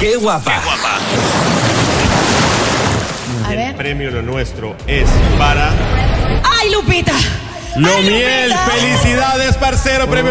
¡Qué guapa! El premio Lo Nuestro es para... ¡Ay, Lupita! Lomiel, felicidades, parcero. Premio